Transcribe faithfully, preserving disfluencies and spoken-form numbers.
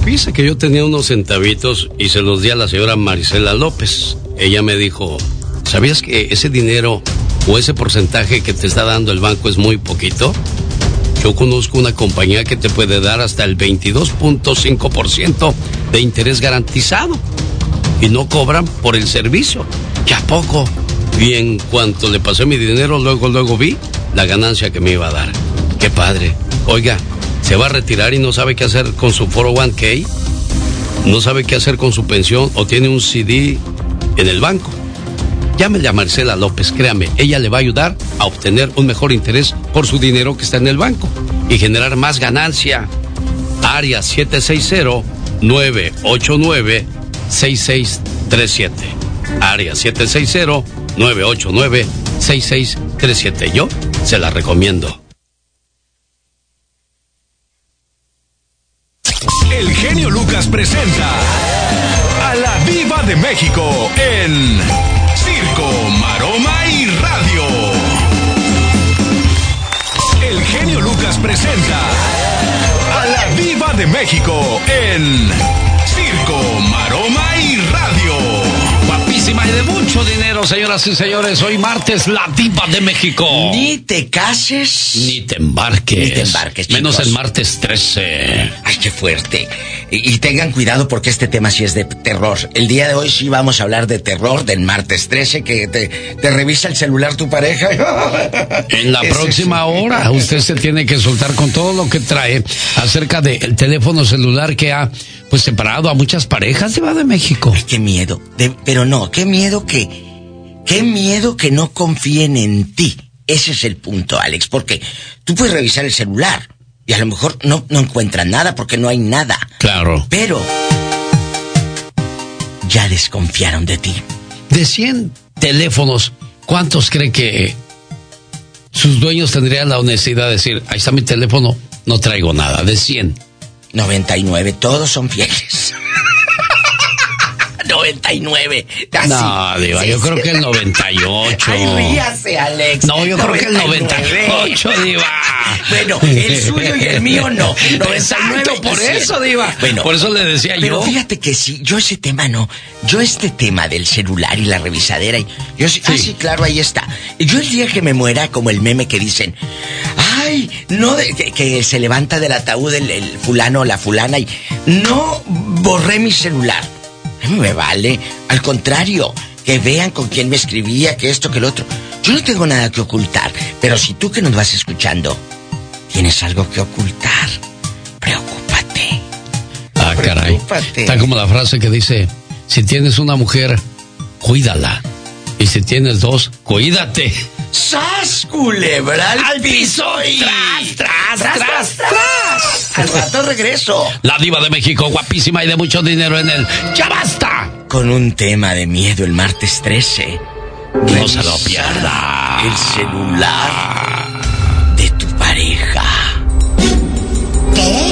Fíjese que yo tenía unos centavitos y se los di a la señora Marisela López. Ella me dijo, ¿sabías que ese dinero o ese porcentaje que te está dando el banco es muy poquito? Yo conozco una compañía que te puede dar hasta el veintidós punto cinco por ciento de interés garantizado y no cobran por el servicio. ¿Qué a poco? Y en cuanto le pasé mi dinero, luego, luego vi la ganancia que me iba a dar. ¡Qué padre! Oiga, ¿se va a retirar y no sabe qué hacer con su cuatro oh one k? ¿No sabe qué hacer con su pensión o tiene un C D en el banco? Llámele a Marcela López, créame, ella le va a ayudar a obtener un mejor interés por su dinero que está en el banco y generar más ganancia. Área siete seis cero, nueve ocho nueve, seis seis tres siete. Área siete seis cero, nueve ocho nueve, seis seis tres siete. Yo se la recomiendo. El genio Lucas presenta a la Diva de México en Circo, Maroma y Radio. El genio Lucas presenta a la Diva de México en Circo, Maroma y Radio. Guapísima y de mucho dinero, señoras y señores. Hoy martes, la Diva de México. Ni te cases. Ni te embarques. Ni te embarques, chicos. Menos el martes trece. Ay, qué fuerte. Y, y tengan cuidado porque este tema sí es de terror. El día de hoy sí vamos a hablar de terror del martes trece, que te, te revisa el celular tu pareja. En la próxima hora usted se tiene que soltar con todo lo que trae acerca del teléfono celular que ha pues separado a muchas parejas, Diva de México. Ay, qué miedo. De, pero no, qué miedo que... Qué miedo que no confíen en ti. Ese es el punto, Alex, porque tú puedes revisar el celular y a lo mejor no, no encuentran nada porque no hay nada. Claro. Pero ya desconfiaron de ti. De cien teléfonos, ¿cuántos cree que sus dueños tendrían la honestidad de decir, ahí está mi teléfono, no traigo nada? De cien. noventa y nueve, todos son fieles. noventa y nueve. Así. No, Diva, sí, yo sí. creo que el noventa y ocho. Ay, ríase, Alex. No, yo creo que el noventa y ocho, Diva. Bueno, el suyo y el mío no. Exacto, por eso, Diva. Bueno, por eso le decía pero yo. Pero fíjate que sí, yo ese tema no. Yo este tema del celular y la revisadera, y yo sí, sí. Ah, sí, claro, ahí está. Yo el día que me muera, como el meme que dicen, ay, no, de, que, que se levanta del ataúd el, el fulano o la fulana y no borré mi celular. A mí me vale, al contrario, que vean con quién me escribía, que esto, que el otro. Yo no tengo nada que ocultar, pero si tú que nos vas escuchando tienes algo que ocultar, preocúpate. Ah, caray. Preocúpate. Está como la frase que dice, si tienes una mujer, cuídala. Y si tienes dos, cuídate. ¡Sas, culebra al, al piso! Y... ¡Tras, tras, tras, tras, tras! Al rato regreso. La Diva de México, guapísima y de mucho dinero en el ¡Ya basta! Con un tema de miedo el martes trece. No se lo pierda. El celular de tu pareja. ¿Qué?